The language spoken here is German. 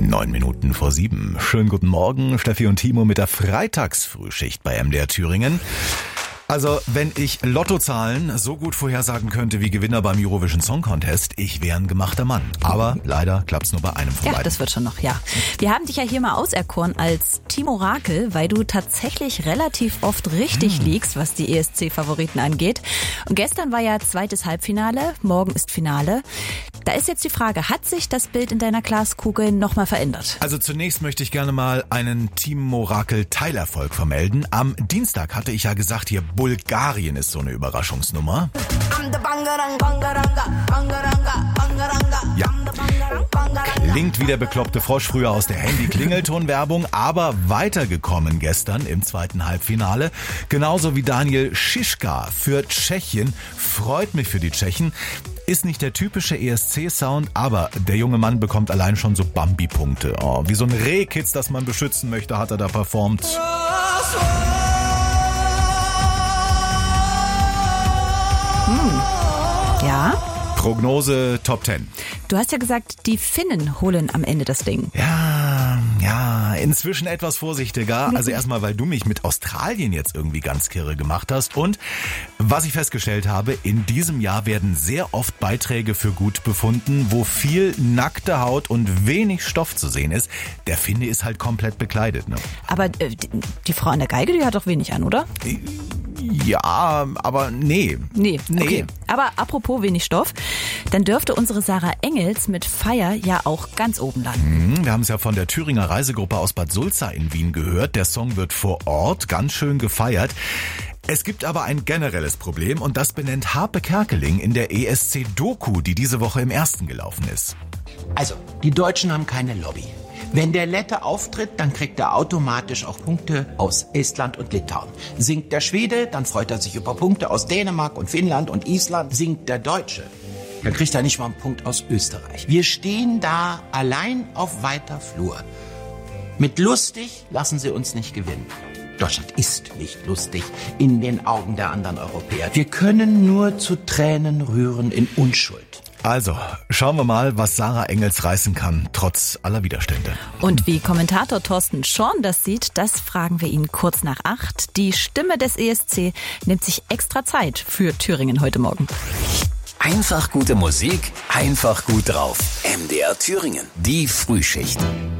7:09. Schönen guten Morgen, Steffi und Timo mit der Freitagsfrühschicht bei MDR Thüringen. Also, wenn ich Lottozahlen so gut vorhersagen könnte wie Gewinner beim Eurovision Song Contest, ich wäre ein gemachter Mann. Aber leider klappt's nur bei einem von beiden. Ja, das wird schon noch, ja. Wir haben dich ja hier mal auserkoren als Timo Rakel, weil du tatsächlich relativ oft richtig liegst, was die ESC-Favoriten angeht. Und gestern war ja zweites Halbfinale, morgen ist Finale. Da ist jetzt die Frage, hat sich das Bild in deiner Glaskugel nochmal verändert? Also zunächst möchte ich gerne mal einen Timo Rakel Teilerfolg vermelden. Am Dienstag hatte ich ja gesagt, hier Bulgarien ist so eine Überraschungsnummer. Ja, klingt wie der bekloppte Frosch früher aus der Handy-Klingelton-Werbung, aber weitergekommen gestern im zweiten Halbfinale. Genauso wie Daniel Šiška für Tschechien. Freut mich für die Tschechen. Ist nicht der typische ESC-Sound, aber der junge Mann bekommt allein schon so Bambi-Punkte. Oh, wie so ein Rehkitz, das man beschützen möchte, hat er da performt. Ja? Prognose Top 10. Du hast ja gesagt, die Finnen holen am Ende das Ding. Ja, inzwischen etwas vorsichtiger. Also erstmal, weil du mich mit Australien jetzt irgendwie ganz kirre gemacht hast. Und was ich festgestellt habe, in diesem Jahr werden sehr oft Beiträge für gut befunden, wo viel nackte Haut und wenig Stoff zu sehen ist. Der Finne ist halt komplett bekleidet, ne? Aber die Frau an der Geige, die hat doch wenig an, oder? Ja, aber nee. Nee. Okay. Aber apropos wenig Stoff, dann dürfte unsere Sarah Engels mit Feier ja auch ganz oben landen. Wir haben es ja von der Thüringer Reisegruppe aus Bad Sulza in Wien gehört. Der Song wird vor Ort ganz schön gefeiert. Es gibt aber ein generelles Problem und das benennt Harpe Kerkeling in der ESC-Doku, die diese Woche im Ersten gelaufen ist. Also, die Deutschen haben keine Lobby. Wenn der Lette auftritt, dann kriegt er automatisch auch Punkte aus Estland und Litauen. Singt der Schwede, dann freut er sich über Punkte aus Dänemark und Finnland und Island. Singt der Deutsche, dann kriegt er nicht mal einen Punkt aus Österreich. Wir stehen da allein auf weiter Flur. Mit lustig lassen sie uns nicht gewinnen. Deutschland ist nicht lustig in den Augen der anderen Europäer. Wir können nur zu Tränen rühren in Unschuld. Also, schauen wir mal, was Sarah Engels reißen kann, trotz aller Widerstände. Und wie Kommentator Thorsten Schorn das sieht, das fragen wir ihn kurz nach 8. Die Stimme des ESC nimmt sich extra Zeit für Thüringen heute Morgen. Einfach gute Musik, einfach gut drauf. MDR Thüringen, die Frühschicht.